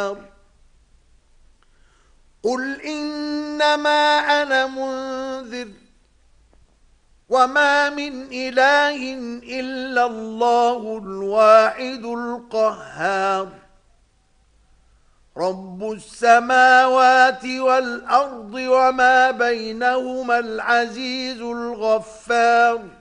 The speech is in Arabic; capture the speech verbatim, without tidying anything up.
قل إنما أنا منذر وما من إله إلا الله الواحد القهار رب السماوات والأرض وما بينهما العزيز الغفار